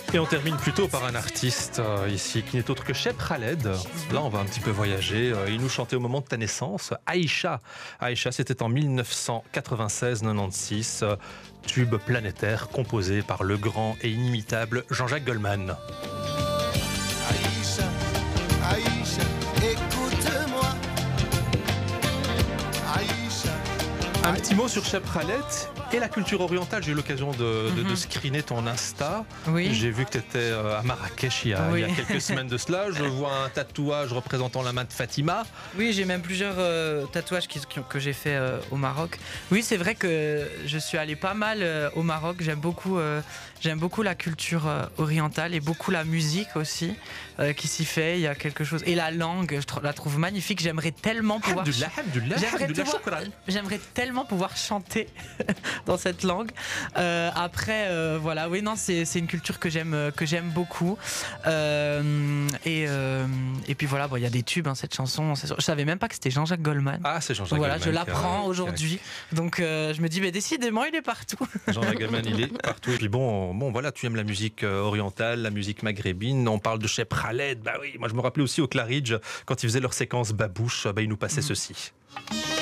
Et on termine plutôt par un artiste ici qui n'est autre que Cheb Khaled. Là, on va un petit peu voyager. Il nous chantait au moment de ta naissance. Aïcha. Aïcha, c'était en 1996-96. Tube planétaire composé par le grand et inimitable Jean-Jacques Goldman. Aïcha, Aïcha, écoute-moi. Aïcha. Un petit mot sur Cheb Khaled et la culture orientale. J'ai eu l'occasion de screener ton Insta. Oui. J'ai vu que tu étais à Marrakech il y a quelques semaines de cela. Je vois un tatouage représentant la main de Fatima. Oui, j'ai même plusieurs tatouages que j'ai fait au Maroc. Oui, c'est vrai que je suis allé pas mal au Maroc. J'aime beaucoup la culture orientale et beaucoup la musique aussi qui s'y fait. Il y a quelque chose. Et la langue, je la trouve magnifique. J'aimerais tellement pouvoir chanter dans cette langue. Après, voilà, oui, non, c'est une culture que j'aime beaucoup. Et puis voilà, bon, il y a des tubes, hein, cette chanson. Je savais même pas que c'était Jean-Jacques Goldman. Ah, c'est Jean-Jacques Voilà, Goldman. je l'apprends aujourd'hui. Donc je me dis, mais décidément, il est partout. Jean-Jacques Goldman, il est partout. Et puis bon, voilà, tu aimes la musique orientale, la musique maghrébine. On parle de Cheb Khaled. Bah oui, moi je me rappelais aussi au Claridge quand ils faisaient leur séquence babouche. Bah, ils nous passaient ceci.